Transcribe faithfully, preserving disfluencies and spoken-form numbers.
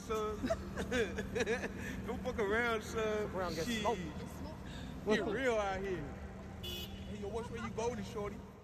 son. Don't fuck around, son. Around, get Shit. smoked. Get real out here. Hey, yo, which way you voting, shorty?